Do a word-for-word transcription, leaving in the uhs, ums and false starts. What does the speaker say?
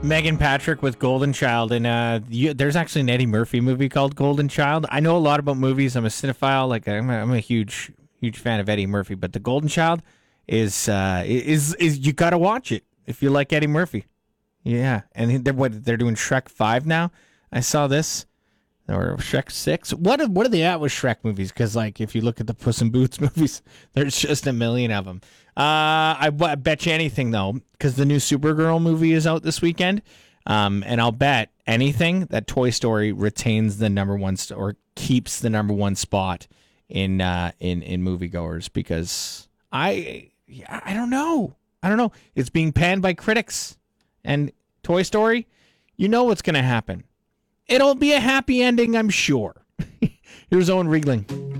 Megan Patrick with Golden Child, and uh, you, there's actually an Eddie Murphy movie called Golden Child. I know a lot about movies. I'm a cinephile. Like I'm a, I'm a huge, huge fan of Eddie Murphy. But the Golden Child is uh, is is you got to watch it if you like Eddie Murphy. Yeah, and they're what they're doing Shrek five now. I saw this. Or Shrek six. What are, what are they at with Shrek movies? Because like if you look at the Puss in Boots movies, there's just a million of them. Uh, I, I bet you anything though, because the new Supergirl movie is out this weekend, um, and I'll bet anything that Toy Story retains the number one st- or keeps the number one spot in uh, in in moviegoers, because I I don't know I don't know it's being panned by critics, and Toy Story, you know what's gonna happen. It'll be a happy ending, I'm sure. Here's Owen Riegling.